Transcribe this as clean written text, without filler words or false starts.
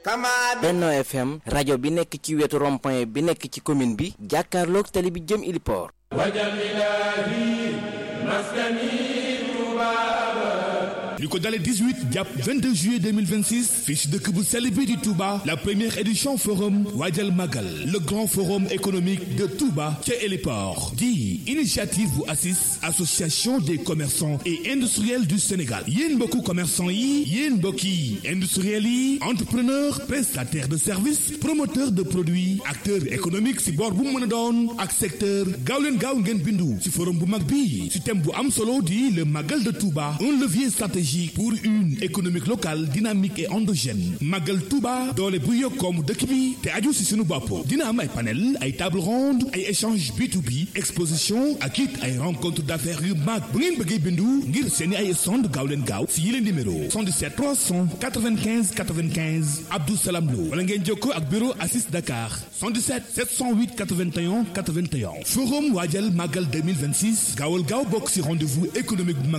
Benno FM rajo bi nekk ci wetu rond-point bi nekk ci commune bi jàkkaarloog tali bi jëm Iliport. li ko dalee 18 jàpp 22 juillet 2026 fii ci dëkk bu sell bi di Touba la première édition forum Waajal Magal le grand forum économique de Touba ca Héliport di initiative bu ACIS association des commerçants et industriels du Sénégal yéen mbokku commerçants yi yéen mbokki industriels yi entrepreneurs prestataires de services promoteurs de produits acteurs économiques ci boor bu mu mën a doon ak secteur gaaw leen gaaw ngeen bindu ci forum bu mag bi ci thème bu am solo di le Magal de Touba un levier stratégique pour une économique locale dynamique et endogène Magal Touba doole bu yokkoom dëkk bi te aju ci sunu bopp dina am ay panel ay table ronde ay échange B2B exposition ak it ay rencontre d'affaires yu mag bu ngeen bëggee bindu ngir seeni ay stand gaaw leen gaaw ci yile numéro 77 395 95 Abdou Salam Lo wala ngeen jokkoo ak bureau ACIS Dakar 77 708 81 81 forum Waajal Magal 2026 gaawal gaaw bokk ci rendez-vous économique bu